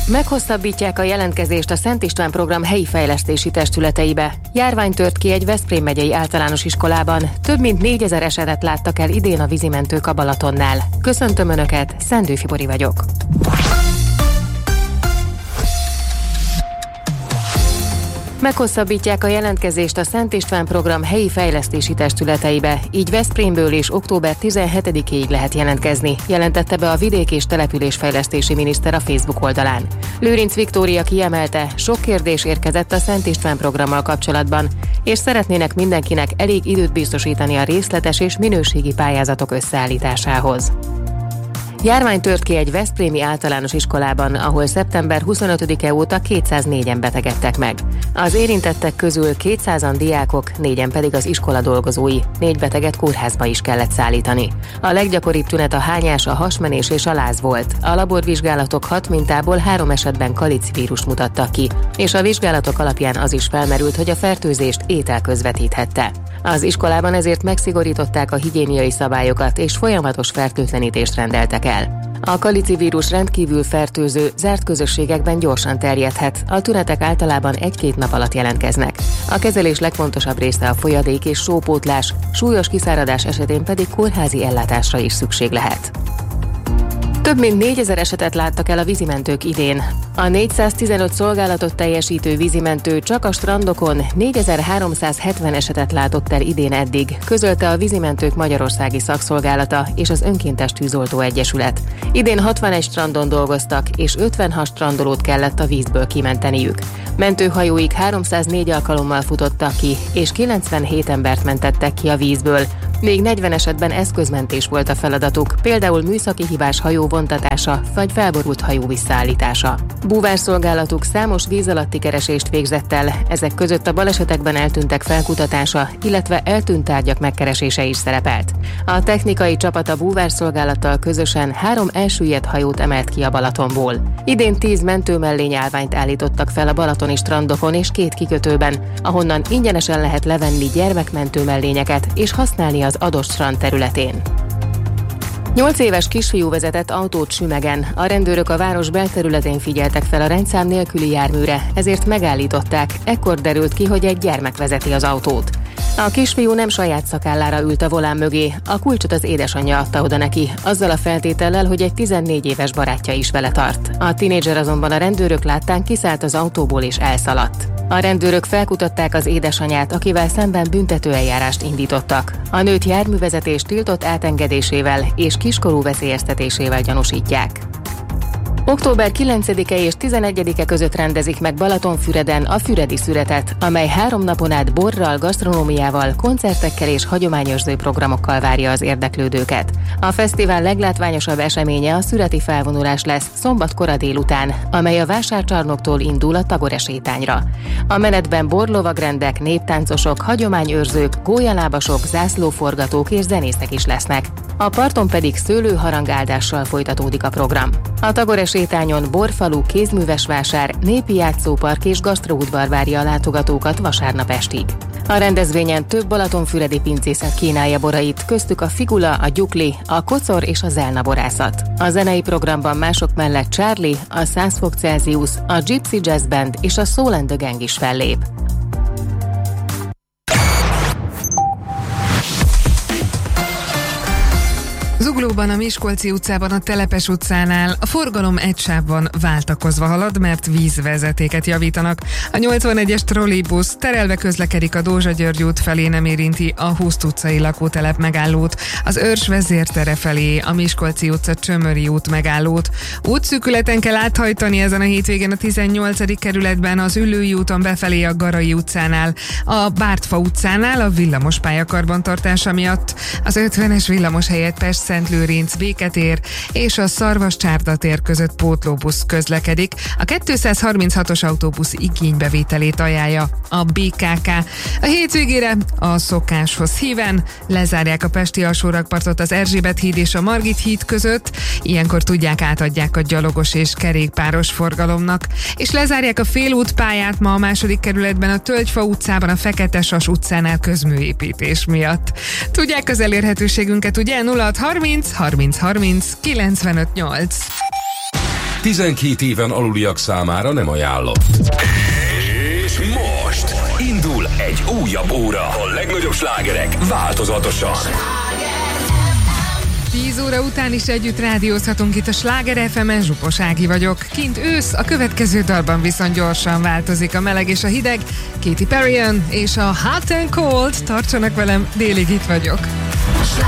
Meghosszabbítják a jelentkezést a Szent István program helyi fejlesztési testületeibe. Járvány tört ki egy Veszprém megyei általános iskolában. Több mint 4000 esetet láttak el idén a vízimentők a Balatonnál. Köszöntöm Önöket, Szendő Fibori vagyok. Meghosszabbítják a jelentkezést a Szent István program helyi fejlesztési testületeibe, így Veszprémből is október 17-ig lehet jelentkezni, jelentette be a vidék- és településfejlesztési miniszter a Facebook oldalán. Lőrinc Viktória kiemelte, sok kérdés érkezett a Szent István programmal kapcsolatban, és szeretnének mindenkinek elég időt biztosítani a részletes és minőségi pályázatok összeállításához. Járvány tört ki egy veszprémi általános iskolában, ahol szeptember 25-e óta 204-en betegedtek meg. Az érintettek közül 200-an diákok, 4-en pedig az iskola dolgozói. 4 beteget kórházba is kellett szállítani. A leggyakoribb tünet a hányás, a hasmenés és a láz volt. A laborvizsgálatok 6 mintából 3 esetben kalicivírust mutattak ki, és a vizsgálatok alapján az is felmerült, hogy a fertőzést étel közvetíthette. Az iskolában ezért megszigorították a higiéniai szabályokat, és folyamatos fertőtlenítést rendeltek el. A kalicivírus rendkívül fertőző, zárt közösségekben gyorsan terjedhet, a tünetek általában 1-2 nap alatt jelentkeznek. A kezelés legfontosabb része a folyadék és sópótlás, súlyos kiszáradás esetén pedig kórházi ellátásra is szükség lehet. Több mint 4000 esetet láttak el a vízimentők idén. A 415 szolgálatot teljesítő vízimentő csak a strandokon 4370 esetet látott el idén eddig, közölte a Vízimentők Magyarországi Szakszolgálata és az Önkéntes Tűzoltó Egyesület. Idén 61 strandon dolgoztak, és 56 strandolót kellett a vízből kimenteniük. Mentőhajóik 304 alkalommal futottak ki, és 97 embert mentettek ki a vízből. Még 40 esetben eszközmentés volt a feladatuk, például műszaki hibás hajó vontatása vagy felborult hajó visszaállítása. Búvárszolgálatuk számos víz alatti keresést végzett el, ezek között a balesetekben eltűntek felkutatása, illetve eltűnt tárgyak megkeresése is szerepelt. A technikai csapat a búvárszolgálattal közösen 3 elsüllyedt hajót emelt ki a Balatonból. Idén 10 mentőmellényállványt állítottak fel a balatoni strandokon és 2 kikötőben, ahonnan ingyenesen lehet levenni gyermekmentőmellényeket és használni az adott strand területén. 8 éves kisfiú vezetett autót Sümegen. A rendőrök a város belterületén figyeltek fel a rendszám nélküli járműre, ezért megállították. Ekkor derült ki, hogy egy gyermek vezeti az autót. A kisfiú nem saját szakállára ült a volán mögé, a kulcsot az édesanyja adta oda neki, azzal a feltétellel, hogy egy 14 éves barátja is vele tart. A tinédzser azonban a rendőrök láttán kiszállt az autóból és elszaladt. A rendőrök felkutatták az édesanyját, akivel szemben büntetőeljárást indítottak. A nőt járművezetés tiltott átengedésével és kiskorú veszélyeztetésével gyanúsítják. Október 9-e és 11-e között rendezik meg Balatonfüreden a Füredi Szüretet, amely 3 napon át borral, gasztronómiával, koncertekkel és hagyományőrző programokkal várja az érdeklődőket. A fesztivál leglátványosabb eseménye a szüreti felvonulás lesz szombat kora délután, amely a vásárcsarnoktól indul a Tagore sétányra. A menetben borlovagrendek, néptáncosok, hagyományőrzők, gólyalábasok, zászlóforgatók és zenészek is lesznek. A parton pedig szőlőharangáldással folytatódik a program. A Tagore sétányon borfalu, kézműves vásár, népi játszópark és gasztroudvar várja a látogatókat vasárnap estig. A rendezvényen több balatonfüredi pincészet kínálja borait, köztük a figula, a gyukli, a kocor és a zelna borászat. A zenei programban mások mellett Charlie, a 100 fok Celsius, a Gypsy Jazz Band és a Soul and the Gang is fellép. Zuglóban, a Miskolci utcában, a Telepes utcánál a forgalom egy sávban váltakozva halad, mert vízvezetéket javítanak. A 81-es trollibusz terelve közlekedik a Dózsa György út felé, nem érinti a Huszt utcai lakótelep megállót, az Őrs vezértere felé, a Miskolci utca Csömöri út megállót. Útszűkületen kell áthajtani ezen a hétvégén a 18. kerületben, az Üllői úton befelé a Garai utcánál, a Bártfa utcánál a villamospálya karbantartása miatt, az 50-es villamos helyett Pest-Szentlőrinc Béketér és a Szarvas-Csárda tér között pótlóbusz közlekedik. A 236-os autóbusz igénybevételét ajánlja a BKK. A hétvégére a szokáshoz híven lezárják a pesti alsórakpartot az Erzsébet híd és a Margit híd között, ilyenkor tudják átadják a gyalogos és kerékpáros forgalomnak, és lezárják a félútpályát ma a második kerületben a Tölgyfa utcában, a Fekete-Sas utcánál közműépítés miatt. Tudják az elérhetőségünket, ugye? 0630 30 30 95 8. 12 éven aluliak számára nem ajánlott. És most indul egy újabb óra. A legnagyobb slágerek változatosan. 10 óra után is együtt rádiózhatunk itt a Sláger FM-en, Zsupos Ági vagyok. Kint ősz, a következő dalban viszont gyorsan változik a meleg és a hideg. Katy Perry és a Hot and Cold, tartsanak velem, délig itt vagyok.